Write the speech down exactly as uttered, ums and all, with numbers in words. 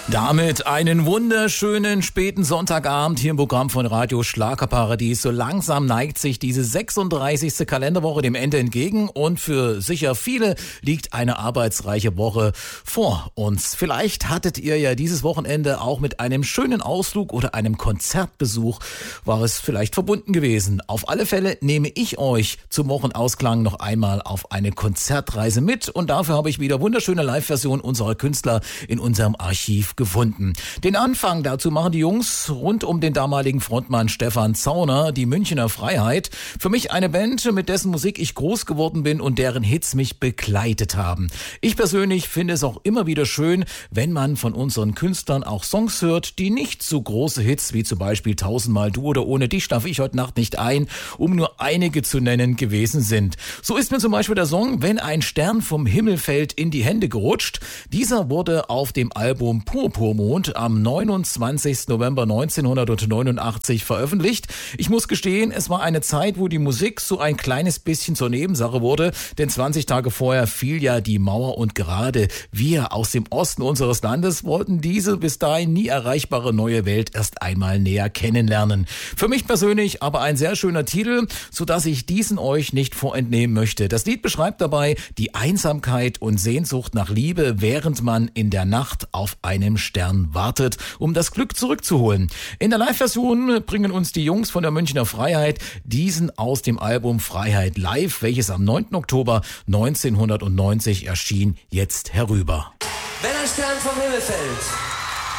Damit einen wunderschönen späten Sonntagabend hier im Programm von Radio Schlagerparadies. So langsam neigt sich diese sechsunddreißigste Kalenderwoche dem Ende entgegen und für sicher viele liegt eine arbeitsreiche Woche vor uns. Vielleicht hattet ihr ja dieses Wochenende auch mit einem schönen Ausflug oder einem Konzertbesuch, war es vielleicht verbunden gewesen. Auf alle Fälle nehme ich euch zum Wochenausklang noch einmal auf eine Konzertreise mit und dafür habe ich wieder wunderschöne Live-Versionen unserer Künstler in unserem Archiv gefunden. Den Anfang dazu machen die Jungs rund um den damaligen Frontmann Stefan Zauner, die Münchner Freiheit. Für mich eine Band, mit dessen Musik ich groß geworden bin und deren Hits mich begleitet haben. Ich persönlich finde es auch immer wieder schön, wenn man von unseren Künstlern auch Songs hört, die nicht so große Hits wie zum Beispiel Tausendmal Du oder Ohne dich schlafe ich heute Nacht nicht ein, um nur einige zu nennen gewesen sind. So ist mir zum Beispiel der Song Wenn ein Stern vom Himmel fällt in die Hände gerutscht. Dieser wurde auf dem Album Purpurmond am neunundzwanzigsten November neunzehnhundertneunundachtzig veröffentlicht. Ich muss gestehen, es war eine Zeit, wo die Musik so ein kleines bisschen zur Nebensache wurde, denn zwanzig Tage vorher fiel ja die Mauer und gerade wir aus dem Osten unseres Landes wollten diese bis dahin nie erreichbare neue Welt erst einmal näher kennenlernen. Für mich persönlich aber ein sehr schöner Titel, sodass ich diesen euch nicht vorentnehmen möchte. Das Lied beschreibt dabei die Einsamkeit und Sehnsucht nach Liebe, während man in der Nacht auf einem Stern wartet, um das Glück zurückzuholen. In der Live-Version bringen uns die Jungs von der Münchner Freiheit diesen aus dem Album Freiheit Live, welches am neunten Oktober neunzehnhundertneunzig erschien, jetzt herüber. Wenn ein Stern vom Himmel fällt